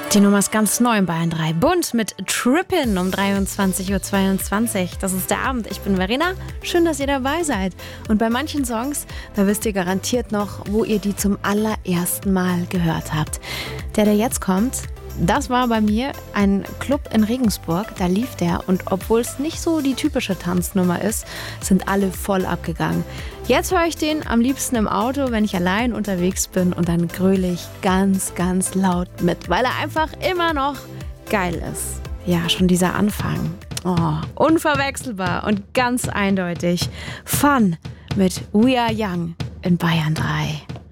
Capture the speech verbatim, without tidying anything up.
Die Nummer ist ganz neu in Bayern drei. Bunt mit Trippin' um dreiundzwanzig Uhr zweiundzwanzig. Das ist der Abend. Ich bin Verena. Schön, dass ihr dabei seid. Und bei manchen Songs, da wisst ihr garantiert noch, wo ihr die zum allerersten Mal gehört habt. Der, der jetzt kommt, das war bei mir ein Club in Regensburg. Da lief der. Und obwohl es nicht so die typische Tanznummer ist, sind alle voll abgegangen. Jetzt höre ich den am liebsten im Auto, wenn ich allein unterwegs bin, und dann gröle ich ganz, ganz laut mit, weil er einfach immer noch geil ist. Ja, schon dieser Anfang. Oh, unverwechselbar und ganz eindeutig. Fun mit We Are Young in Bayern drei.